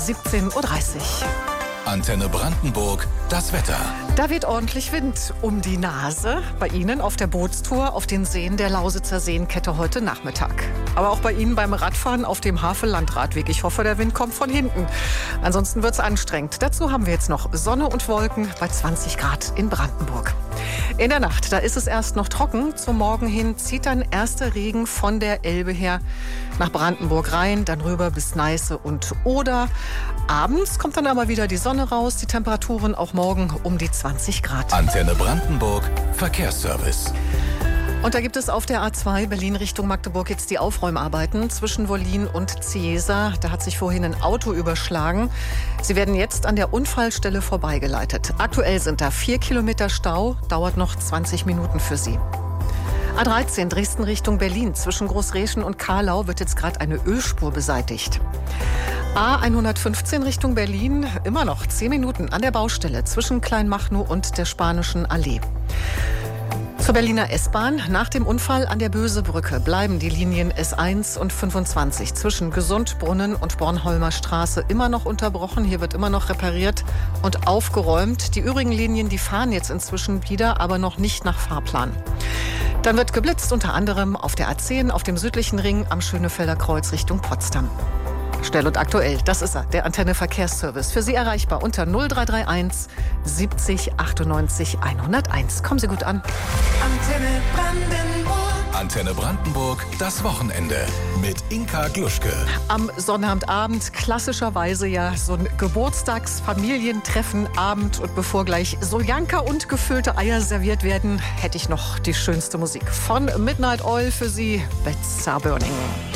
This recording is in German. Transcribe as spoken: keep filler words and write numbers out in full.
siebzehn Uhr dreißig. Antenne Brandenburg, das Wetter. Da weht ordentlich Wind um die Nase. Bei Ihnen auf der Bootstour auf den Seen der Lausitzer Seenkette heute Nachmittag. Aber auch bei Ihnen beim Radfahren auf dem Havel-Landradweg. Ich hoffe, der Wind kommt von hinten. Ansonsten wird es anstrengend. Dazu haben wir jetzt noch Sonne und Wolken bei zwanzig Grad in Brandenburg. In der Nacht, da ist es erst noch trocken. Zum Morgen hin zieht dann erster Regen von der Elbe her nach Brandenburg rein, dann rüber bis Neiße und Oder. Abends kommt dann aber wieder die Sonne raus. Die Temperaturen auch morgen um die zwanzig Grad. Antenne Brandenburg, Verkehrsservice. Und da gibt es auf der A zwei Berlin Richtung Magdeburg jetzt die Aufräumarbeiten zwischen Wollin und Ciesa. Da hat sich vorhin ein Auto überschlagen. Sie werden jetzt an der Unfallstelle vorbeigeleitet. Aktuell sind da vier Kilometer Stau, dauert noch zwanzig Minuten für Sie. A dreizehn Dresden Richtung Berlin. Zwischen Großreschen und Karlau wird jetzt gerade eine Ölspur beseitigt. A hundertfünfzehn Richtung Berlin, immer noch zehn Minuten an der Baustelle zwischen Kleinmachnow und der Spanischen Allee. Zur Berliner S-Bahn. Nach dem Unfall an der Bösebrücke bleiben die Linien S eins und fünfundzwanzig zwischen Gesundbrunnen und Bornholmer Straße immer noch unterbrochen. Hier wird immer noch repariert und aufgeräumt. Die übrigen Linien, die fahren jetzt inzwischen wieder, aber noch nicht nach Fahrplan. Dann wird geblitzt, unter anderem auf der A zehn, auf dem südlichen Ring am Schönefelder Kreuz Richtung Potsdam. Schnell und aktuell, das ist er, der Antenne Verkehrsservice. Für Sie erreichbar unter null drei drei eins siebzig achtundneunzig hunderteins. Kommen Sie gut an. Antenne Brandenburg. Antenne Brandenburg, das Wochenende mit Inka Gluschke. Am Sonnabendabend klassischerweise ja so ein Geburtstagsfamilientreffen-Abend. Und bevor gleich Soljanka und gefüllte Eier serviert werden, hätte ich noch die schönste Musik von Midnight Oil für Sie, Beds Are Burning.